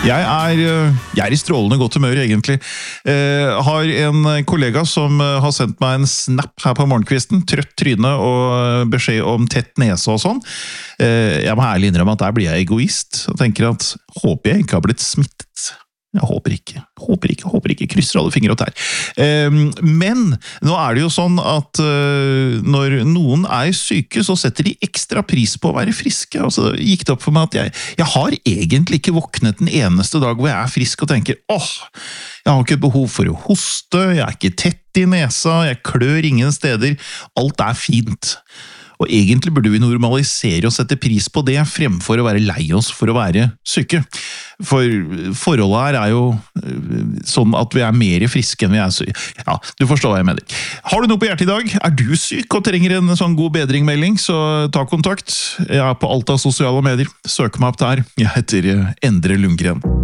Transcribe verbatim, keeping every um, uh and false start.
Jeg er, jeg er i strålende godt humør, egentlig. Jeg har en kollega som har sendt meg en snap her på morgenkvisten, trøtt tryne og beskjed om tett nese og sånn. Jeg må ærlig innrømme at der blir jeg egoist, og tenker at håper jeg ikke har blitt smittet. Jeg håper ikke, håper ikke, håper ikke, krysser alle fingre og tær. Men nå er det jo sånn at når noen er syke, så setter de ekstra pris på å være friske. Altså, det gikk det opp for meg at jeg, jeg har egentlig ikke våknet den eneste dag hvor jeg er frisk og tenker, åh, jeg har ikke behov for å hoste, jeg er ikke tett i nesa, jeg klør ingen steder, alt er fint. Og egentlig burde vi normalisere og sette pris på det, fremfor å være lei oss for å være syke. For forholdet her er jo sånn at vi er mer friske enn vi er syke. Ja, du forstår hva jeg mener. Har du noe på hjertet i dag? Er du syk og trenger en sånn god bedringmelding, så ta kontakt. Jeg er på alt av sosiale medier. Søk meg opp der. Jeg heter Endre Lundgren.